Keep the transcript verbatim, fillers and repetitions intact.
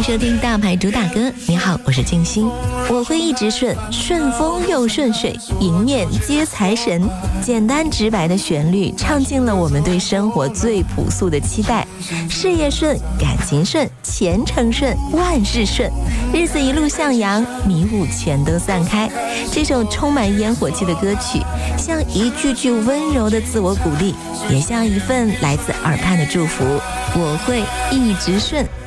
收听大牌主打歌。你好，我是静心。我会一直顺，顺风又顺水，迎面接财神。简单直白的旋律，唱尽了我们对生活最朴素的期待。事业顺，感情顺，前程顺，万事顺，日子一路向阳，迷雾全都散开。这首充满烟火气的歌曲，像一句句温柔的自我鼓励，也像一份来自耳畔的祝福。我会一直顺。